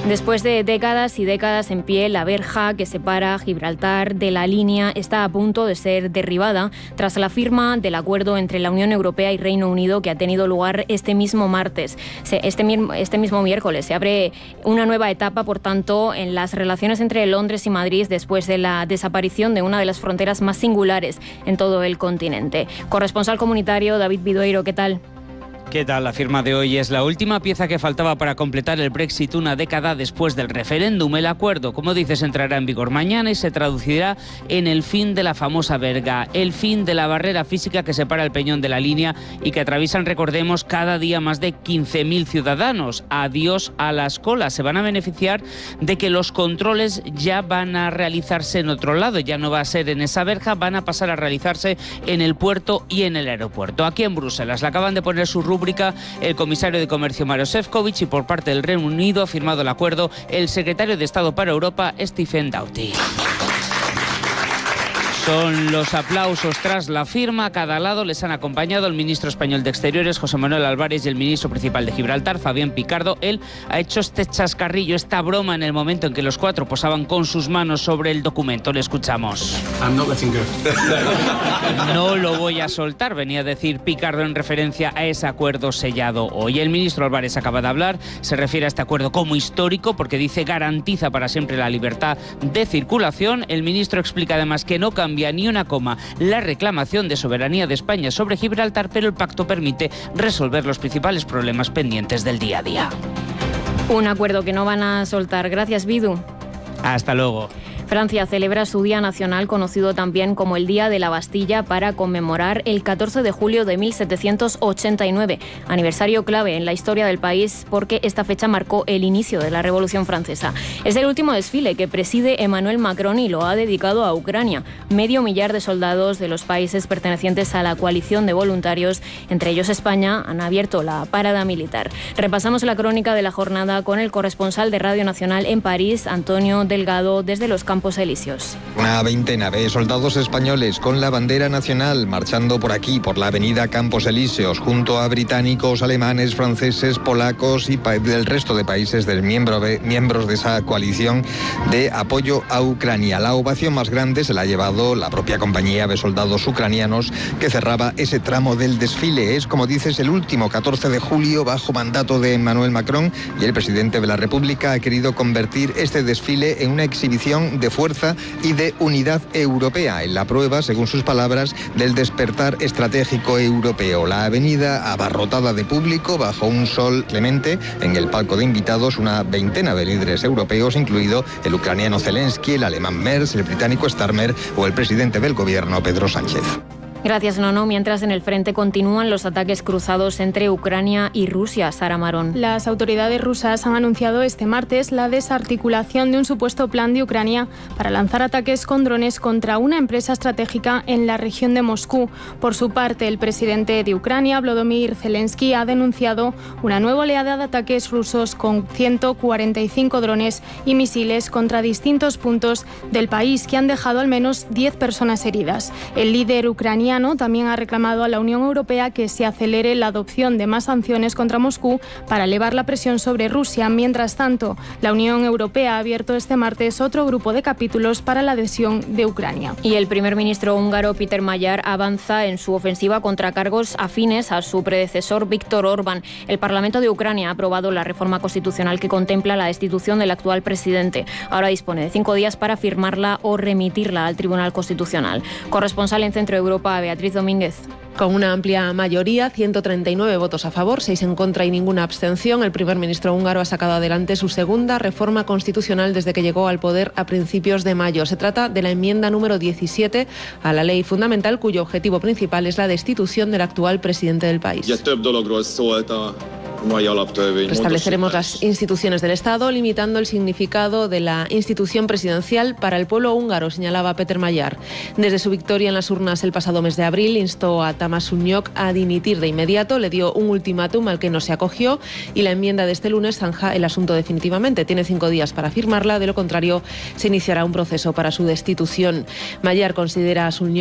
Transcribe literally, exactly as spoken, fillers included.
Después de décadas y décadas en pie, la verja que separa Gibraltar de la línea está a punto de ser derribada tras la firma del acuerdo entre la Unión Europea y Reino Unido que ha tenido lugar este mismo martes. Este, este mismo miércoles se abre una nueva etapa, por tanto, en las relaciones entre Londres y Madrid después de la desaparición de una de las fronteras más singulares en todo el continente. Corresponsal comunitario David Vidueiro, ¿qué tal? ¿Qué tal? La firma de hoy es la última pieza que faltaba para completar el Brexit una década después del referéndum. El acuerdo, como dices, entrará en vigor mañana y se traducirá en el fin de la famosa verga, el fin de la barrera física que separa el peñón de la línea y que atraviesan, recordemos, cada día más de quince mil ciudadanos. Adiós a las colas. Se van a beneficiar de que los controles ya van a realizarse en otro lado. Ya no va a ser en esa verja, van a pasar a realizarse en el puerto y en el aeropuerto. Aquí en Bruselas le acaban de poner su rúbrica el comisario de Comercio Maroš Šefčovič y por parte del Reino Unido ha firmado el acuerdo el secretario de Estado para Europa, Stephen Doughty. Son los aplausos tras la firma. A cada lado les han acompañado el ministro español de Exteriores, José Manuel Álvarez, y el ministro principal de Gibraltar, Fabián Picardo. Él ha hecho este chascarrillo, esta broma en el momento en que los cuatro posaban con sus manos sobre el documento. Le escuchamos. I'm not letting go. No lo voy a soltar, venía a decir Picardo en referencia a ese acuerdo sellado hoy. El ministro Álvarez acaba de hablar, se refiere a este acuerdo como histórico porque dice garantiza para siempre la libertad de circulación. El ministro explica además que no cambia ni una coma la reclamación de soberanía de España sobre Gibraltar, pero el pacto permite resolver los principales problemas pendientes del día a día. Un acuerdo que no van a soltar. Gracias, Vidu. Hasta luego. Francia celebra su Día Nacional, conocido también como el Día de la Bastilla, para conmemorar el catorce de julio de mil setecientos ochenta y nueve, aniversario clave en la historia del país porque esta fecha marcó el inicio de la Revolución Francesa. Es el último desfile que preside Emmanuel Macron y lo ha dedicado a Ucrania. Medio millar de soldados de los países pertenecientes a la coalición de voluntarios, entre ellos España, han abierto la parada militar. Repasamos la crónica de la jornada con el corresponsal de Radio Nacional en París, Antonio Delgado, desde los campos Campos Elíseos. Una veintena de soldados españoles con la bandera nacional marchando por aquí, por la avenida Campos Elíseos, junto a británicos, alemanes, franceses, polacos y del resto de países del miembro de, miembros de esa coalición de apoyo a Ucrania. La ovación más grande se la ha llevado la propia compañía de soldados ucranianos que cerraba ese tramo del desfile. Es, como dices, el último catorce de julio bajo mandato de Emmanuel Macron y el presidente de la República ha querido convertir este desfile en una exhibición de de fuerza y de unidad europea, en la prueba, según sus palabras, del despertar estratégico europeo. La avenida abarrotada de público bajo un sol clemente, en el palco de invitados una veintena de líderes europeos, incluido el ucraniano Zelensky, el alemán Merz, el británico Starmer o el presidente del gobierno, Pedro Sánchez. Gracias, Nono. Mientras en el frente continúan los ataques cruzados entre Ucrania y Rusia. Sara Marón. Las autoridades rusas han anunciado este martes la desarticulación de un supuesto plan de Ucrania para lanzar ataques con drones contra una empresa estratégica en la región de Moscú. Por su parte, el presidente de Ucrania, Volodymyr Zelensky, ha denunciado una nueva oleada de ataques rusos con ciento cuarenta y cinco drones y misiles contra distintos puntos del país que han dejado al menos diez personas heridas. El líder ucraniano también ha reclamado a la Unión Europea que se acelere la adopción de más sanciones contra Moscú para elevar la presión sobre Rusia. Mientras tanto, la Unión Europea ha abierto este martes otro grupo de capítulos para la adhesión de Ucrania. Y el primer ministro húngaro, Péter Magyar, avanza en su ofensiva contra cargos afines a su predecesor, Viktor Orbán. El Parlamento de Ucrania ha aprobado la reforma constitucional que contempla la destitución del actual presidente. Ahora dispone de cinco días para firmarla o remitirla al Tribunal Constitucional. Corresponsal en Centro Europa, Beatriz Domínguez. Con una amplia mayoría, ciento treinta y nueve votos a favor, seis en contra y ninguna abstención, el primer ministro húngaro ha sacado adelante su segunda reforma constitucional desde que llegó al poder a principios de mayo. Se trata de la enmienda número diecisiete a la ley fundamental, cuyo objetivo principal es la destitución del actual presidente del país. Restableceremos las instituciones del Estado, limitando el significado de la institución presidencial para el pueblo húngaro, señalaba Péter Magyar. Desde su victoria en las urnas el pasado mes de abril, instó a Tamás Sunyok a dimitir de inmediato, le dio un ultimátum al que no se acogió y la enmienda de este lunes zanja el asunto definitivamente. Tiene cinco días para firmarla, de lo contrario se iniciará un proceso para su destitución. Magyar considera a Sunyok